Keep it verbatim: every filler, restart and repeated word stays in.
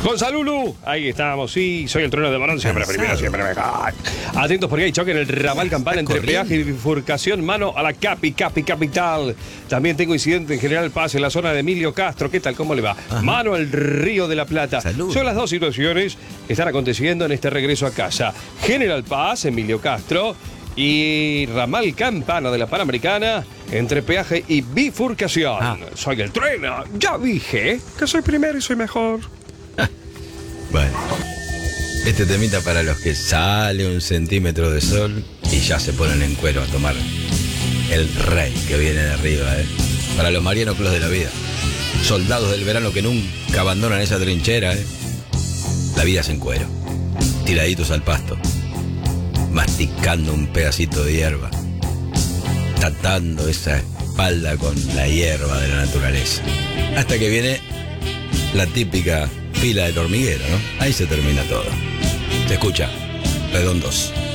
Gonzalulu, ahí estamos, sí, soy el trueno de Morón, siempre primero, siempre mejor. Atentos porque hay choque en el ramal Campana entre peaje y bifurcación, mano a la Capi, Capi, Capital. También tengo incidente en General Paz en la zona de Emilio Castro. ¿Qué tal? ¿Cómo le va? Ajá. Mano al Río de la Plata. Salud. Son las dos situaciones que están aconteciendo en este regreso a casa. General Paz, Emilio Castro y ramal Campana de la Panamericana entre peaje y bifurcación. Ah. Soy el trueno, ya dije que soy primero y soy mejor. Bueno, este temita para los que sale un centímetro de sol y ya se ponen en cuero a tomar el rey que viene de arriba, ¿eh? Para los Mariano Clos de la vida, soldados del verano que nunca abandonan esa trinchera, ¿eh? La vida es en cuero, tiraditos al pasto, masticando un pedacito de hierba, tratando esa espalda con la hierba de la naturaleza, hasta que viene la típica fila del hormiguero, ¿no? Ahí se termina todo. Se escucha Redondos.